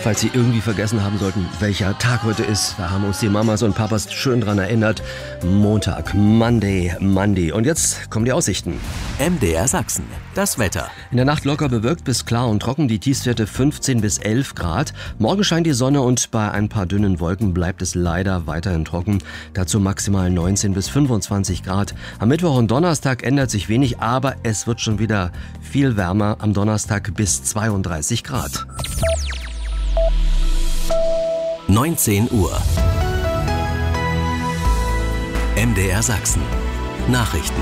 falls Sie irgendwie vergessen haben sollten, welcher Tag heute ist. Da haben uns die Mamas und Papas schön dran erinnert. Montag, Monday. Und jetzt kommen die Aussichten. MDR Sachsen, das Wetter. In der Nacht locker bewölkt bis klar und trocken, die Tiefstwerte 15 bis 11 Grad. Morgen scheint die Sonne und bei ein paar dünnen Wolken bleibt es leider weiterhin trocken. Dazu maximal 19 bis 25 Grad. Am Mittwoch und Donnerstag ändert sich wenig, aber es wird schon wieder viel wärmer. Am Donnerstag bis 32 Grad. 19 Uhr. MDR Sachsen. Nachrichten.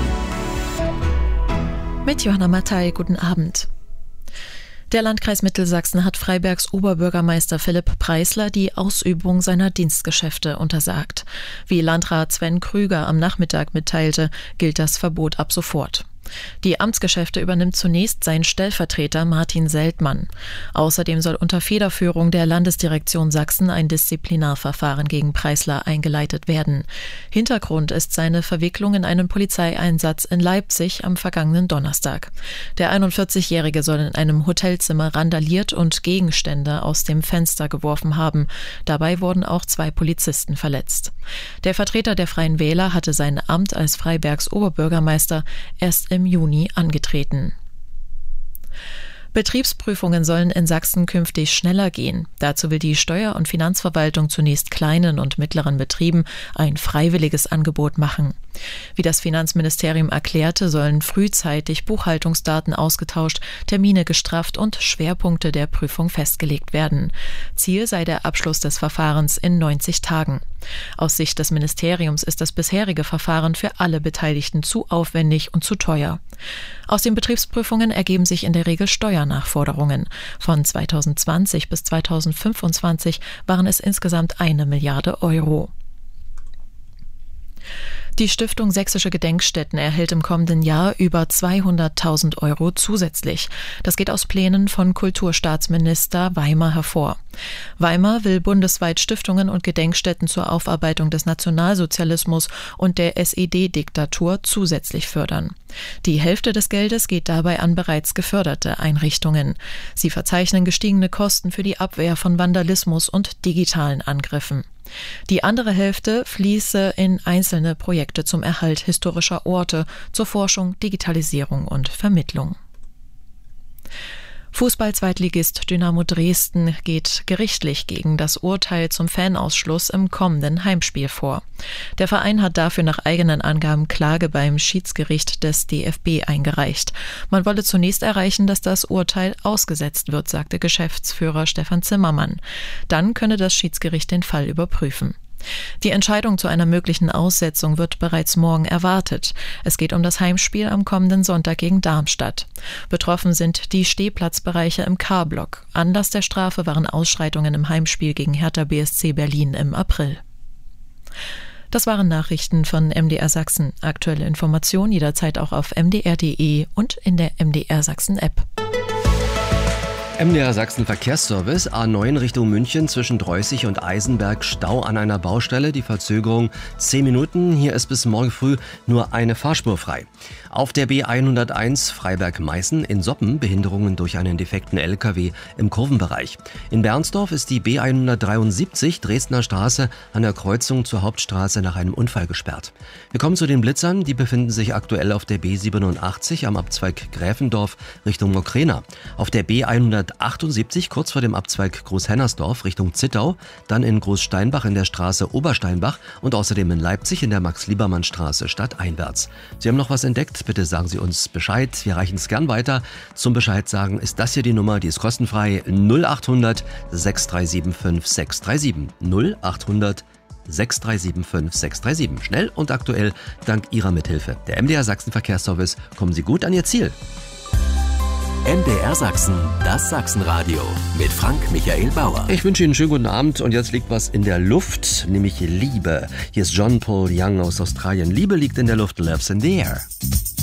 Mit Johanna Mattei, guten Abend. Der Landkreis Mittelsachsen hat Freibergs Oberbürgermeister Philipp Preisler die Ausübung seiner Dienstgeschäfte untersagt. Wie Landrat Sven Krüger am Nachmittag mitteilte, gilt das Verbot ab sofort. Die Amtsgeschäfte übernimmt zunächst sein Stellvertreter Martin Seltmann. Außerdem soll unter Federführung der Landesdirektion Sachsen ein Disziplinarverfahren gegen Preisler eingeleitet werden. Hintergrund ist seine Verwicklung in einen Polizeieinsatz in Leipzig am vergangenen Donnerstag. Der 41-Jährige soll in einem Hotelzimmer randaliert und Gegenstände aus dem Fenster geworfen haben. Dabei wurden auch 2 Polizisten verletzt. Der Vertreter der Freien Wähler hatte sein Amt als Freibergs Oberbürgermeister erst im Juni angetreten. Betriebsprüfungen sollen in Sachsen künftig schneller gehen. Dazu will die Steuer- und Finanzverwaltung zunächst kleinen und mittleren Betrieben ein freiwilliges Angebot machen. Wie das Finanzministerium erklärte, sollen frühzeitig Buchhaltungsdaten ausgetauscht, Termine gestrafft und Schwerpunkte der Prüfung festgelegt werden. Ziel sei der Abschluss des Verfahrens in 90 Tagen. Aus Sicht des Ministeriums ist das bisherige Verfahren für alle Beteiligten zu aufwendig und zu teuer. Aus den Betriebsprüfungen ergeben sich in der Regel Steuernachforderungen. Von 2020 bis 2025 waren es insgesamt 1 Milliarde Euro. Die Stiftung Sächsische Gedenkstätten erhält im kommenden Jahr über 200.000 Euro zusätzlich. Das geht aus Plänen von Kulturstaatsminister Weimer hervor. Weimer will bundesweit Stiftungen und Gedenkstätten zur Aufarbeitung des Nationalsozialismus und der SED-Diktatur zusätzlich fördern. Die Hälfte des Geldes geht dabei an bereits geförderte Einrichtungen. Sie verzeichnen gestiegene Kosten für die Abwehr von Vandalismus und digitalen Angriffen. Die andere Hälfte fließe in einzelne Projekte zum Erhalt historischer Orte, zur Forschung, Digitalisierung und Vermittlung. Fußball-Zweitligist Dynamo Dresden geht gerichtlich gegen das Urteil zum Fanausschluss im kommenden Heimspiel vor. Der Verein hat dafür nach eigenen Angaben Klage beim Schiedsgericht des DFB eingereicht. Man wolle zunächst erreichen, dass das Urteil ausgesetzt wird, sagte Geschäftsführer Stefan Zimmermann. Dann könne das Schiedsgericht den Fall überprüfen. Die Entscheidung zu einer möglichen Aussetzung wird bereits morgen erwartet. Es geht um das Heimspiel am kommenden Sonntag gegen Darmstadt. Betroffen sind die Stehplatzbereiche im K-Block. Anlass der Strafe waren Ausschreitungen im Heimspiel gegen Hertha BSC Berlin im April. Das waren Nachrichten von MDR Sachsen. Aktuelle Informationen jederzeit auch auf mdr.de und in der MDR Sachsen App. MDR Sachsen Verkehrsservice, A9 Richtung München zwischen Dreußig und Eisenberg, Stau an einer Baustelle, die Verzögerung 10 Minuten. Hier ist bis morgen früh nur eine Fahrspur frei. Auf der B101 Freiberg-Meißen in Soppen Behinderungen durch einen defekten LKW im Kurvenbereich. In Bernsdorf ist die B173 Dresdner Straße an der Kreuzung zur Hauptstraße nach einem Unfall gesperrt. Wir kommen zu den Blitzern, die befinden sich aktuell auf der B87 am Abzweig Gräfendorf Richtung Mokrena. Auf der B178 kurz vor dem Abzweig Großhennersdorf Richtung Zittau, dann in Großsteinbach in der Straße Obersteinbach und außerdem in Leipzig in der Max-Liebermann-Straße stadteinwärts. Sie haben noch was entdeckt? Bitte sagen Sie uns Bescheid. Wir reichen es gern weiter. Zum Bescheid sagen ist das hier die Nummer, die ist kostenfrei 0800 6375 637. 0800 6375 637. Schnell und aktuell dank Ihrer Mithilfe. Der MDR Sachsen Verkehrsservice. Kommen Sie gut an Ihr Ziel. MDR Sachsen, das Sachsenradio mit Frank Michael Bauer. Ich wünsche Ihnen einen schönen guten Abend und jetzt liegt was in der Luft, nämlich Liebe. Hier ist John Paul Young aus Australien. Liebe liegt in der Luft, love's in the air.